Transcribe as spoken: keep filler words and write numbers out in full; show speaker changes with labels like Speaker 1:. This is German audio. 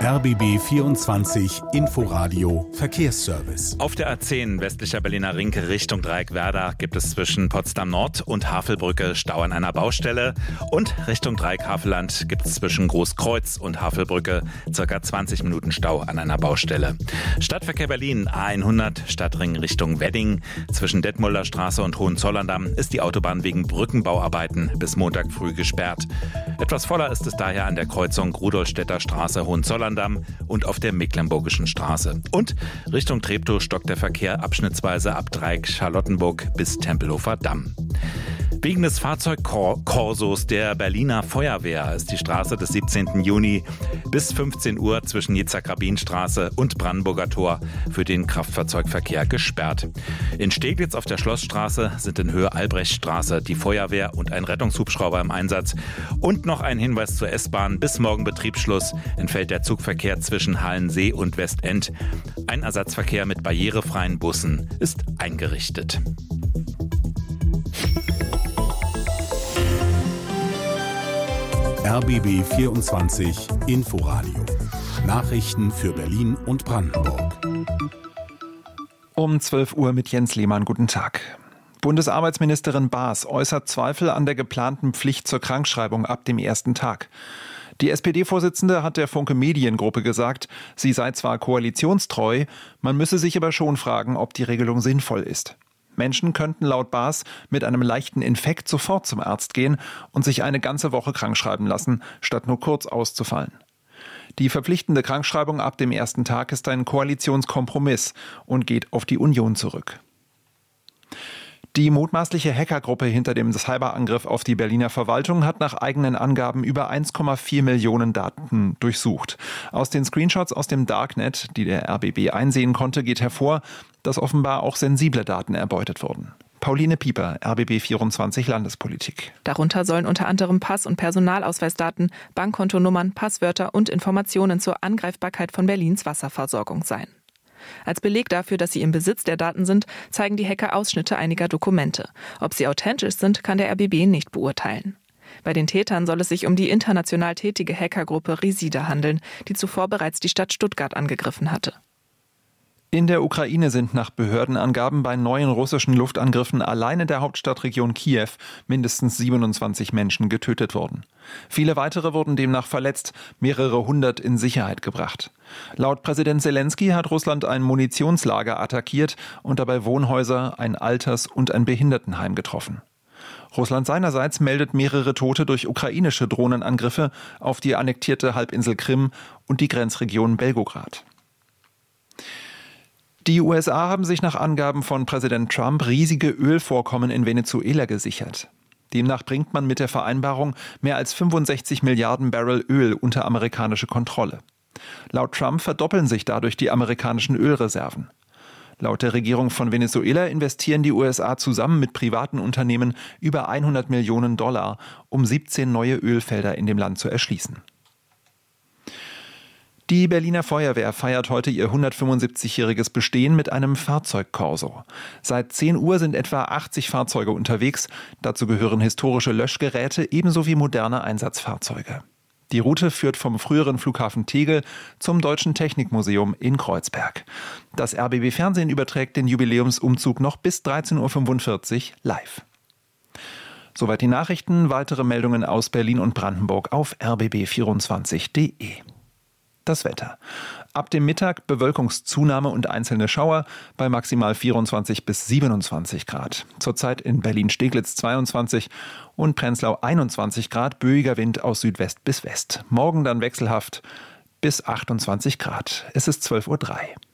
Speaker 1: R B B vierundzwanzig Inforadio Verkehrsservice.
Speaker 2: Auf der A zehn westlicher Berliner Ring Richtung Dreieck-Werder gibt es zwischen Potsdam Nord und Havelbrücke Stau an einer Baustelle. Und Richtung Dreieck-Havelland gibt es zwischen Großkreuz und Havelbrücke ca. zwanzig Minuten Stau an einer Baustelle. Stadtverkehr Berlin A hundert Stadtring Richtung Wedding. Zwischen Detmolder Straße und Hohenzollern-Damm ist die Autobahn wegen Brückenbauarbeiten bis Montag früh gesperrt. Etwas voller ist es daher an der Kreuzung Rudolstädter Straße Hohenzollern-Damm und auf der Mecklenburgischen Straße. Und Richtung Treptow stockt der Verkehr abschnittsweise ab Dreieck Charlottenburg bis Tempelhofer Damm. Wegen des Fahrzeugkorsos der Berliner Feuerwehr ist die Straße des siebzehnten Juni bis fünfzehn Uhr zwischen Jitzak-Rabin-Straße und Brandenburger Tor für den Kraftfahrzeugverkehr gesperrt. In Steglitz auf der Schlossstraße sind in Höhe Albrechtstraße die Feuerwehr und ein Rettungshubschrauber im Einsatz. Und noch ein Hinweis zur S-Bahn. Bis morgen Betriebsschluss entfällt der Zugverkehr zwischen Halensee und Westend. Ein Ersatzverkehr mit barrierefreien Bussen ist eingerichtet.
Speaker 1: R B B vierundzwanzig Inforadio. Nachrichten für Berlin und Brandenburg.
Speaker 3: Um zwölf Uhr mit Jens Lehmann. Guten Tag. Bundesarbeitsministerin Baas äußert Zweifel an der geplanten Pflicht zur Krankschreibung ab dem ersten Tag. Die S P D-Vorsitzende hat der Funke Mediengruppe gesagt, sie sei zwar koalitionstreu, man müsse sich aber schon fragen, ob die Regelung sinnvoll ist. Menschen könnten laut Baas mit einem leichten Infekt sofort zum Arzt gehen und sich eine ganze Woche krankschreiben lassen, statt nur kurz auszufallen. Die verpflichtende Krankschreibung ab dem ersten Tag ist ein Koalitionskompromiss und geht auf die Union zurück. Die mutmaßliche Hackergruppe hinter dem Cyberangriff auf die Berliner Verwaltung hat nach eigenen Angaben über eins Komma vier Millionen Daten durchsucht. Aus den Screenshots aus dem Darknet, die der R B B einsehen konnte, geht hervor, dass offenbar auch sensible Daten erbeutet wurden. Pauline Pieper, R B B vierundzwanzig Landespolitik.
Speaker 4: Darunter sollen unter anderem Pass- und Personalausweisdaten, Bankkontonummern, Passwörter und Informationen zur Angreifbarkeit von Berlins Wasserversorgung sein. Als Beleg dafür, dass sie im Besitz der Daten sind, zeigen die Hacker Ausschnitte einiger Dokumente. Ob sie authentisch sind, kann der R B B nicht beurteilen. Bei den Tätern soll es sich um die international tätige Hackergruppe Resida handeln, die zuvor bereits die Stadt Stuttgart angegriffen hatte.
Speaker 3: In der Ukraine sind nach Behördenangaben bei neuen russischen Luftangriffen allein in der Hauptstadtregion Kiew mindestens siebenundzwanzig Menschen getötet worden. Viele weitere wurden demnach verletzt, mehrere hundert in Sicherheit gebracht. Laut Präsident Selensky hat Russland ein Munitionslager attackiert und dabei Wohnhäuser, ein Alters- und ein Behindertenheim getroffen. Russland seinerseits meldet mehrere Tote durch ukrainische Drohnenangriffe auf die annektierte Halbinsel Krim und die Grenzregion Belgorod. Die U S A haben sich nach Angaben von Präsident Trump riesige Ölvorkommen in Venezuela gesichert. Demnach bringt man mit der Vereinbarung mehr als fünfundsechzig Milliarden Barrel Öl unter amerikanische Kontrolle. Laut Trump verdoppeln sich dadurch die amerikanischen Ölreserven. Laut der Regierung von Venezuela investieren die U S A zusammen mit privaten Unternehmen über hundert Millionen Dollar, um siebzehn neue Ölfelder in dem Land zu erschließen. Die Berliner Feuerwehr feiert heute ihr hundertfünfundsiebzigjähriges Bestehen mit einem Fahrzeugkorso. Seit zehn Uhr sind etwa achtzig Fahrzeuge unterwegs. Dazu gehören historische Löschgeräte ebenso wie moderne Einsatzfahrzeuge. Die Route führt vom früheren Flughafen Tegel zum Deutschen Technikmuseum in Kreuzberg. Das R B B Fernsehen überträgt den Jubiläumsumzug noch bis dreizehn Uhr fünfundvierzig live. Soweit die Nachrichten. Weitere Meldungen aus Berlin und Brandenburg auf r b b vierundzwanzig punkt d e. Das Wetter. Ab dem Mittag Bewölkungszunahme und einzelne Schauer bei maximal vierundzwanzig bis siebenundzwanzig Grad. Zurzeit in Berlin-Steglitz zweiundzwanzig und Prenzlau einundzwanzig Grad, böiger Wind aus Südwest bis West. Morgen dann wechselhaft bis achtundzwanzig Grad. Es ist zwölf Uhr drei.